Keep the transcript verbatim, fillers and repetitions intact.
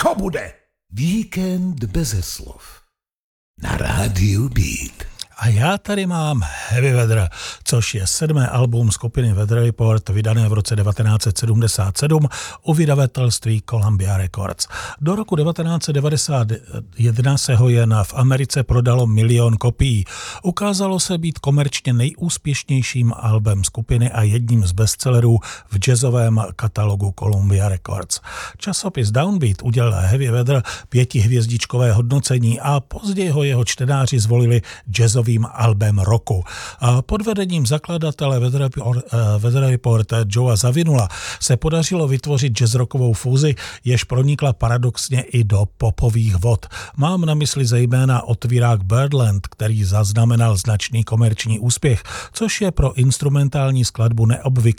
ticho bude. Víkend beze slov. Na rádiu Beat. A já tady mám Heavy Weather, což je sedmé album skupiny Weather Report, vydané v roce devatenáct set sedmdesát sedm u vydavatelství Columbia Records. Do roku devatenáct set devadesát jedna se ho jen v Americe prodalo milion kopií. Ukázalo se být komerčně nejúspěšnějším albem skupiny a jedním z bestsellerů v jazzovém katalogu Columbia Records. Časopis Downbeat udělal Heavy Weather pětihvězdičkové hodnocení a později ho jeho čtenáři zvolili jazzovým albem roku. A pod vedením zakladatele Weather Report, uh, Weather Report Joea Zawinula se podařilo vytvořit jazzrockovou fúzi, jež pronikla paradoxně i do popových vod. Mám na mysli zejména otvírák Birdland, který zaznamenal značný komerční úspěch, což je pro instrumentální skladbu neobvyklé